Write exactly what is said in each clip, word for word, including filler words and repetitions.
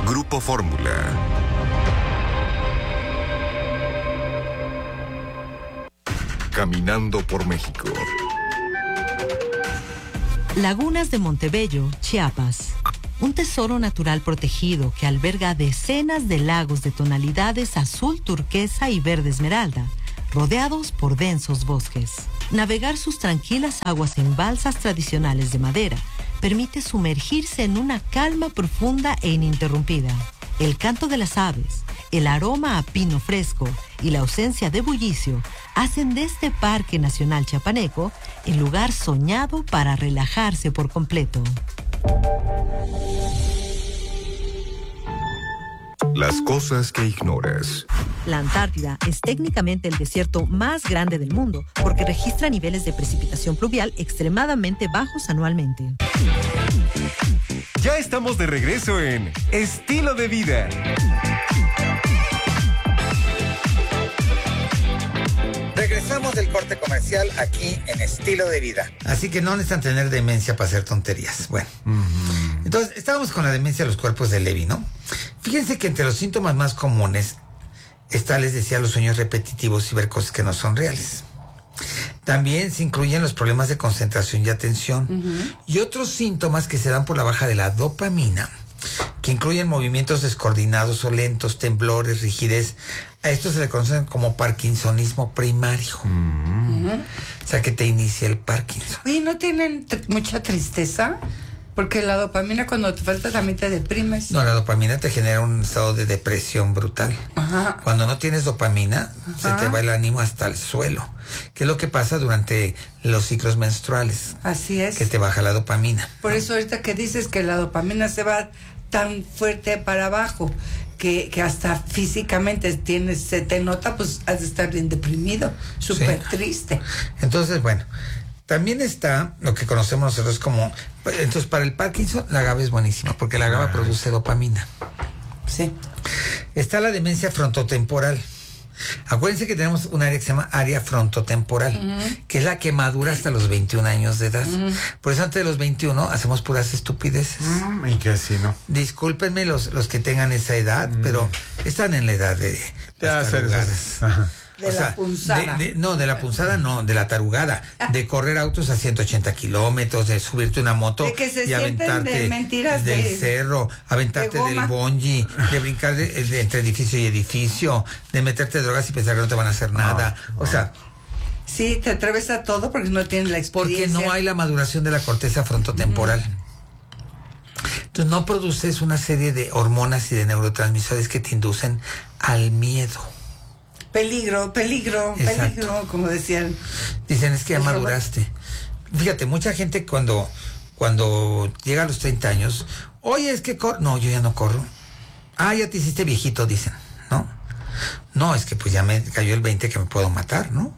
Grupo Fórmula. Caminando por México. Lagunas de Montebello, Chiapas. Un tesoro natural protegido que alberga decenas de lagos de tonalidades azul turquesa y verde esmeralda, rodeados por densos bosques. Navegar sus tranquilas aguas en balsas tradicionales de madera permite sumergirse en una calma profunda e ininterrumpida. El canto de las aves, el aroma a pino fresco y la ausencia de bullicio hacen de este Parque Nacional Chiapaneco el lugar soñado para relajarse por completo. Las cosas que ignoras. La Antártida es técnicamente el desierto más grande del mundo porque registra niveles de precipitación pluvial extremadamente bajos anualmente. Ya estamos de regreso en Estilo de Vida. Regresamos del corte comercial aquí en Estilo de Vida. Así que no necesitan tener demencia para hacer tonterías. Bueno, uh-huh. Entonces estábamos con la demencia de los cuerpos de Levy, ¿no? Fíjense que entre los síntomas más comunes está, les decía, los sueños repetitivos y ver cosas que no son reales. También se incluyen los problemas de concentración y atención. Uh-huh. Y otros síntomas que se dan por la baja de la dopamina, que incluyen movimientos descoordinados o lentos, temblores, rigidez. A esto se le conocen como parkinsonismo primario. Uh-huh. O sea, que te inicia el Parkinson. Oye, ¿no tienen tr- mucha tristeza? Porque la dopamina, cuando te falta, también te deprimes. No, la dopamina te genera un estado de depresión brutal. Ajá. Cuando no tienes dopamina, Ajá. se te va el ánimo hasta el suelo. ¿Qué es lo que pasa durante los ciclos menstruales? Así es. Que te baja la dopamina. Por eso ahorita que dices que la dopamina se va tan fuerte para abajo, que, que hasta físicamente tienes, se te nota, pues has de estar bien deprimido, súper sí. triste. Entonces, bueno, también está lo que conocemos nosotros como... Entonces, para el Parkinson, la GABA es buenísima, porque la GABA produce dopamina. Sí. Está la demencia frontotemporal. Acuérdense que tenemos un área que se llama área frontotemporal, uh-huh. que es la que madura hasta los veintiún años de edad. Uh-huh. Por eso antes de los veintiuno hacemos puras estupideces. Mm, y que así, ¿no? Discúlpenme los, los que tengan esa edad, mm. pero están en la edad de las tarugadas. De o la sea, punzada. De, de, no, de la punzada no, de la tarugada. De correr autos a ciento ochenta kilómetros, de subirte una moto de que se y aventarte de mentiras del de, cerro, aventarte de del bungee, de brincar de, de entre edificio y edificio, de meterte drogas y pensar que no te van a hacer nada. No, no. O sea... Sí, te atreves a todo porque no tienes la experiencia. Porque no hay la maduración de la corteza frontotemporal. Uh-huh. Entonces no produces una serie de hormonas y de neurotransmisores que te inducen al miedo. Peligro, peligro, Exacto. peligro, como decían. Dicen, es que ya maduraste. Fíjate, mucha gente cuando, cuando llega a los treinta años, oye, es que corro. No, yo ya no corro. Ah, ya te hiciste viejito, dicen, ¿no? No, es que pues ya me cayó el veinte que me puedo matar, ¿no?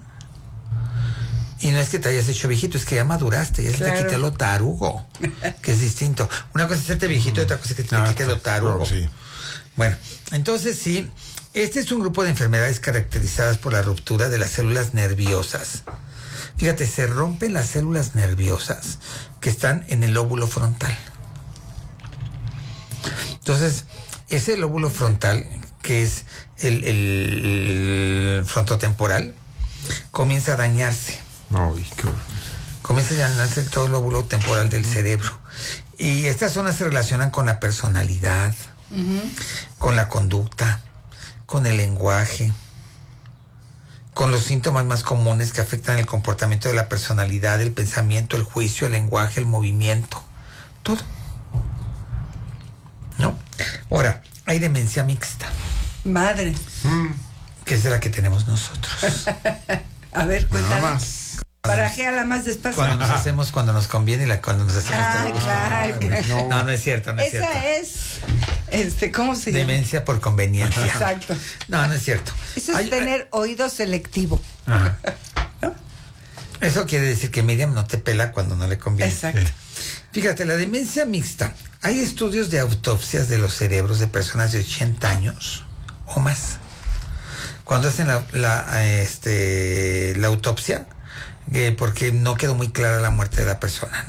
Y no es que te hayas hecho viejito, es que ya maduraste, ya claro. se te quitó lo tarugo, que es distinto. Una cosa es hacerte viejito y otra cosa es que te ah, quite lo tarugo. Sí. Bueno, entonces sí, este es un grupo de enfermedades caracterizadas por la ruptura de las células nerviosas. Fíjate, se rompen las células nerviosas que están en el lóbulo frontal. Entonces, ese lóbulo frontal, que es el, el, el frontotemporal, comienza a dañarse. Ay, qué... Comienza a dañarse todo el lóbulo temporal del cerebro. Y estas zonas se relacionan con la personalidad, uh-huh. con la conducta, con el lenguaje, con los síntomas más comunes que afectan el comportamiento de la personalidad, el pensamiento, el juicio, el lenguaje, el movimiento, todo. ¿No? Ahora, hay demencia mixta. Madre. Que es de la que tenemos nosotros. A ver, cuéntanos. Barajéala más despacio. Cuando nos hacemos, cuando nos conviene y la, cuando nos hacemos... Ah, claro. No, no, no es cierto, no es Esa cierto. Esa es, este, ¿cómo se llama? Demencia por conveniencia. Exacto. No, no es cierto. Eso es hay, tener hay... oído selectivo. Ajá. ¿No? Eso quiere decir que Miriam no te pela cuando no le conviene. Exacto. Sí. Fíjate, la demencia mixta. Hay estudios de autopsias de los cerebros de personas de ochenta años o más. Cuando hacen la, la, este, la autopsia, eh, porque no quedó muy clara la muerte de la persona, ¿no?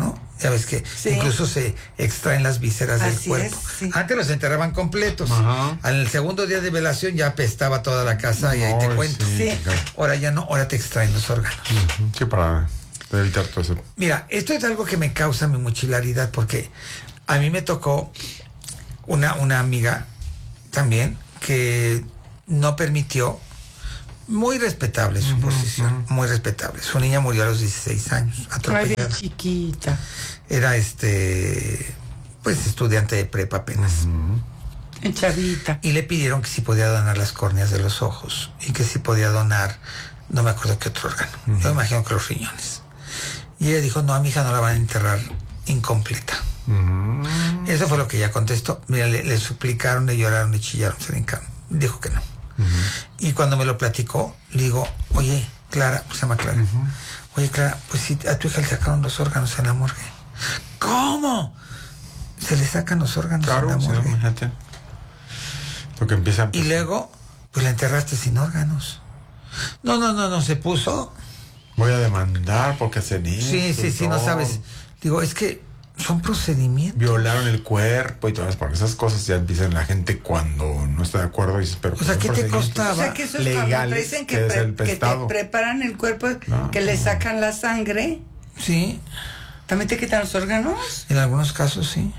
Ya ves que Sí. incluso se extraen las vísceras del Así cuerpo. es, sí. Antes los enterraban completos. Ajá. Al segundo día de velación ya apestaba toda la casa y ahí te Ay, cuento. sí, Sí. claro. Ahora ya no, ahora te extraen los órganos. Ujú, sí, para evitar todo eso. Mira, esto es algo que me causa mi mochilaridad porque a mí me tocó una, una amiga también que no permitió, muy respetable su posición, muy respetable. Su niña murió a los dieciséis años, Ay, atropellada. bien chiquita. Era este, pues estudiante de prepa apenas. En chavita. Y le pidieron que si podía donar las córneas de los ojos y que si podía donar, no me acuerdo qué otro órgano. Yo imagino que los riñones. Y ella dijo, no, a mi hija no la van a enterrar incompleta. Mm. Eso fue lo que ella contestó. Mira, le, le suplicaron, le lloraron, le chillaron, se le encaron. Dijo que no. Y cuando me lo platicó, le digo, oye, Clara, se llama Clara. Oye, Clara, pues si a tu hija le sacaron los órganos en la morgue. ¿Cómo? Se le sacan los órganos en la Claro, sí, morgue. imagínate. Lo que empieza. Y luego, pues la enterraste sin órganos. No, no, no, no, se puso. Voy a demandar porque hacen eso. Sí, sí, y sí, no todo. sabes. Digo, es que son procedimientos. Violaron el cuerpo y todo eso, porque esas cosas ya empiezan la gente cuando no está de acuerdo. Y dices, pero O sea, son ¿qué te procedimientos. costaba? O sea, que eso es cuando te legales, dicen que, que es pre- el que te pestado. preparan el cuerpo, No. que le sacan la sangre. Sí, ¿También te quitan los órganos? en algunos casos sí.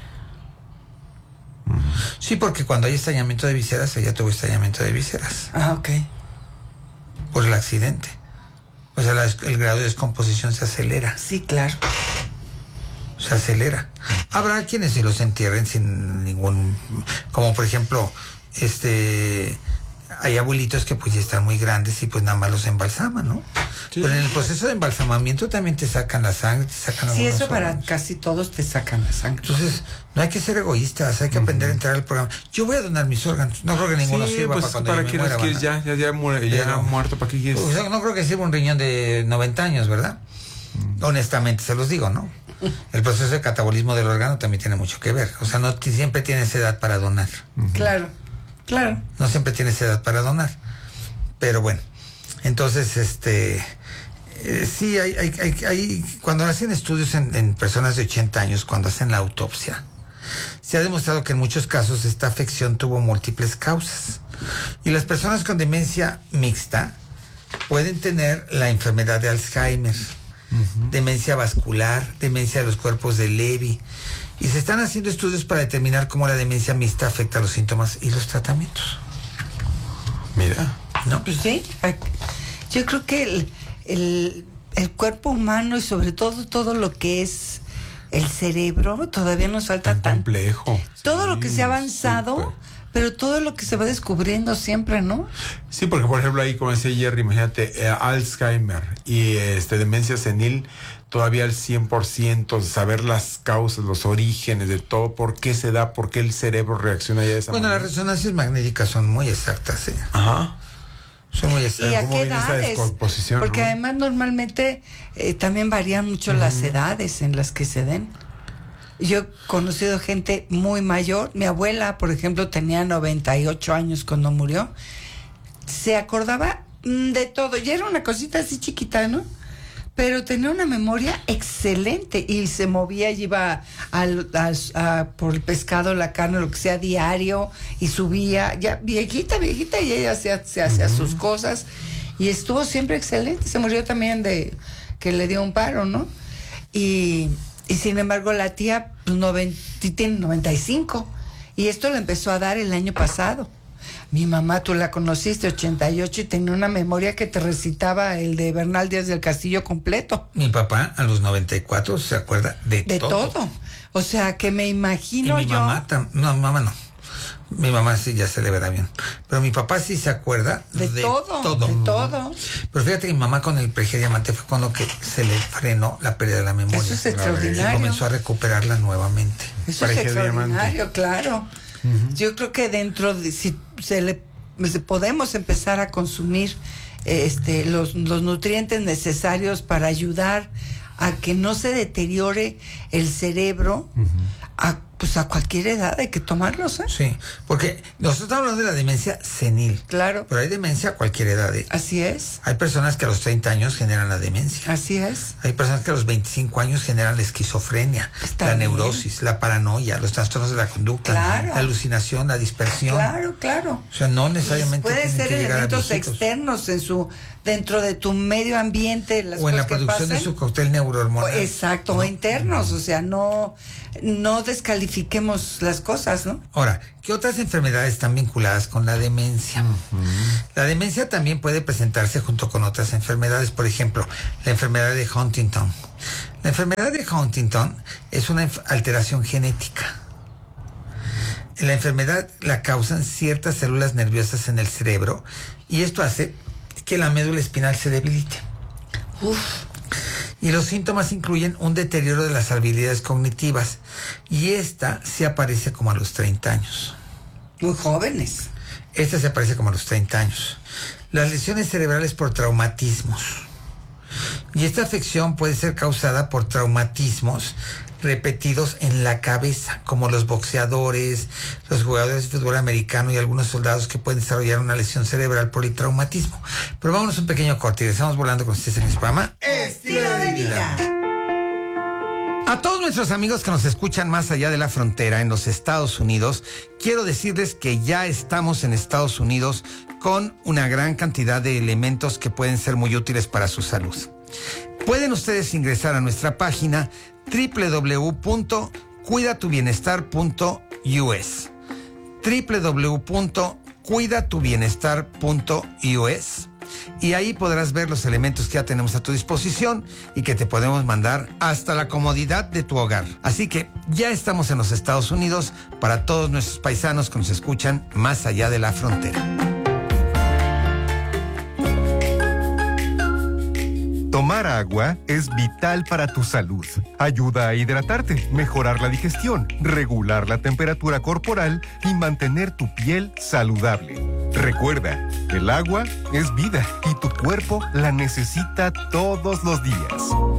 Sí, porque cuando hay estallamiento de vísceras, ella tuvo estallamiento de vísceras Ah, ok. por el accidente. O sea, la- el grado de descomposición se acelera, Sí, claro. se acelera. Habrá quienes se los entierren sin ningún, como por ejemplo, este, hay abuelitos que pues ya están muy grandes y pues nada más los embalsaman, ¿no? Sí. Pero en el proceso de embalsamamiento también te sacan la sangre, te sacan Sí, algunos eso para órganos. casi todos te sacan la sangre. Entonces, no hay que ser egoístas, hay que aprender a entrar al programa. Yo voy a donar mis órganos, no creo que ninguno Sí, sirva pues para cuando para yo me qué los muera. quieres ¿verdad? ya, ya, ya, muere, ya Pero- muerto, ¿para qué quieres? O sea, no creo que sirva un riñón de noventa años, ¿verdad? Honestamente se los digo, ¿no? El proceso de catabolismo del órgano también tiene mucho que ver. O sea, no ti- siempre tienes edad para donar. Claro, claro. No siempre tienes edad para donar. Pero bueno, entonces, este... eh, sí, hay, hay, hay, hay- cuando hacen estudios en, en personas de ochenta años, cuando hacen la autopsia, se ha demostrado que en muchos casos esta afección tuvo múltiples causas. Y las personas con demencia mixta pueden tener la enfermedad de Alzheimer, demencia vascular, demencia de los cuerpos de Levy. Y se están haciendo estudios para determinar cómo la demencia mixta afecta los síntomas y los tratamientos. Mira. ¿No? Pues sí. ay, Yo creo que el, el, el cuerpo humano y sobre todo todo lo que es el cerebro, todavía nos falta Tan tan... complejo. Todo Sí, lo que se ha avanzado, súper. pero todo lo que se va descubriendo siempre, ¿no? Sí, porque por ejemplo ahí, como decía Jerry, imagínate, eh, Alzheimer y este demencia senil, todavía al cien por ciento, saber las causas, los orígenes de todo, por qué se da, por qué el cerebro reacciona ya de esa Bueno, las manera. resonancias magnéticas son muy exactas, ¿eh? Ajá. Son muy ¿Y exactas. a ¿Cómo qué viene esa edades? descomposición, Porque no? además normalmente eh, también varían mucho las edades en las que se den. Yo he conocido gente muy mayor. Mi abuela, por ejemplo, tenía noventa y ocho años cuando murió. Se acordaba mm, de todo. Y era una cosita así chiquita, ¿no? Pero tenía una memoria excelente y se movía y iba al, al- a- por el pescado, la carne, lo que sea, diario y subía, ya viejita, viejita, y ella hacía, se hacía sus cosas y estuvo siempre excelente. Se murió también de que le dio un paro, ¿no? Y, y sin embargo la tía pues, noventa, tiene noventa y cinco y esto le empezó a dar el año pasado. Mi mamá, tú la conociste, ochenta y ocho, y tenía una memoria que te recitaba el de Bernal Díaz del Castillo completo. Mi papá a los noventa y cuatro se acuerda de, De todo. todo. O sea, que me Y imagino mi yo... mamá, tam- no, mi mamá no. Mi mamá sí ya se le verá bien. Pero mi papá sí se acuerda De, de, todo, de todo. Pero fíjate que mi mamá con el prediamante fue cuando que se le frenó la pérdida de la memoria. Eso es Y extraordinario. comenzó a recuperarla nuevamente. Eso es Pareja extraordinario, claro. Yo creo que dentro de si se le se podemos empezar a consumir eh, este los, los nutrientes necesarios para ayudar a que no se deteriore el cerebro, a Pues a cualquier edad hay que tomarlos, ¿eh? Sí, porque nosotros estamos hablando de la demencia senil. Claro. Pero hay demencia a cualquier edad. ¿eh? Así es, Hay personas que a los treinta años generan la demencia. así es. Hay personas que a los veinticinco años generan la esquizofrenia, Está la bien. neurosis, la paranoia, los trastornos de la conducta, Claro. la alucinación, la dispersión. Claro, claro. O sea, no necesariamente Pueden tienen ser que llegar a elementos viejitos. externos en su, dentro de tu medio ambiente, las O en la cosas que producción de pasen. su cóctel neurohormonal. O- Exacto, o internos, o sea, no, no descalifiquemos las cosas, ¿no? Ahora, ¿qué otras enfermedades están vinculadas con la demencia? La demencia también puede presentarse junto con otras enfermedades, por ejemplo, la enfermedad de Huntington. La enfermedad de Huntington es una enf- alteración genética. La enfermedad la causan ciertas células nerviosas en el cerebro y esto hace que la médula espinal se debilite. Y los síntomas incluyen un deterioro de las habilidades cognitivas y esta se aparece como a los treinta años. Muy jóvenes. Esta se aparece como a los treinta años. Las lesiones cerebrales por traumatismos. Y esta afección puede ser causada por traumatismos repetidos en la cabeza, como los boxeadores, los jugadores de fútbol americano y algunos soldados que pueden desarrollar una lesión cerebral por el traumatismo. Pero vámonos un pequeño corte y estamos volando con ustedes en este programa. Estilo de vida. A todos nuestros amigos que nos escuchan más allá de la frontera en los Estados Unidos, quiero decirles que ya estamos en Estados Unidos con una gran cantidad de elementos que pueden ser muy útiles para su salud. Pueden ustedes ingresar a nuestra página doble u doble u doble u punto cuida tu bienestar punto u s doble u doble u doble u punto cuida tu bienestar punto u s y ahí podrás ver los elementos que ya tenemos a tu disposición y que te podemos mandar hasta la comodidad de tu hogar. Así que ya estamos en los Estados Unidos para todos nuestros paisanos que nos escuchan más allá de la frontera. Tomar agua es vital para tu salud. Ayuda a hidratarte, mejorar la digestión, regular la temperatura corporal y mantener tu piel saludable. Recuerda, el agua es vida y tu cuerpo la necesita todos los días.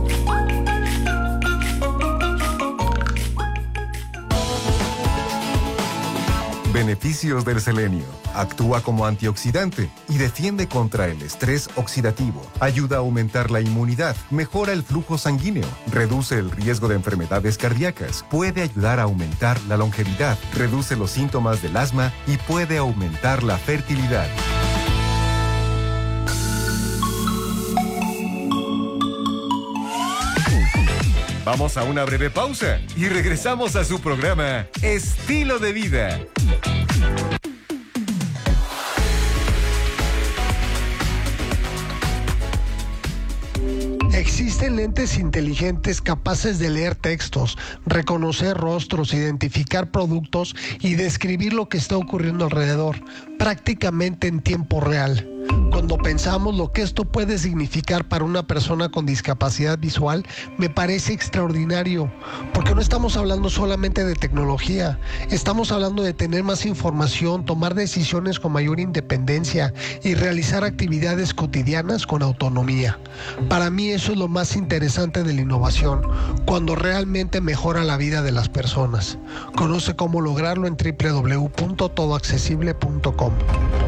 Beneficios del selenio. Actúa como antioxidante y defiende contra el estrés oxidativo. Ayuda a aumentar la inmunidad, mejora el flujo sanguíneo, reduce el riesgo de enfermedades cardíacas, puede ayudar a aumentar la longevidad, reduce los síntomas del asma y puede aumentar la fertilidad. Vamos a una breve pausa y regresamos a su programa Estilo de Vida. Existen lentes inteligentes capaces de leer textos, reconocer rostros, identificar productos y describir lo que está ocurriendo alrededor, prácticamente en tiempo real. Cuando pensamos lo que esto puede significar para una persona con discapacidad visual, me parece extraordinario, porque no estamos hablando solamente de tecnología, estamos hablando de tener más información, tomar decisiones con mayor independencia y realizar actividades cotidianas con autonomía. Para mí eso es lo más interesante de la innovación, cuando realmente mejora la vida de las personas. Conoce cómo lograrlo en doble u doble u doble u punto todo accesible punto com.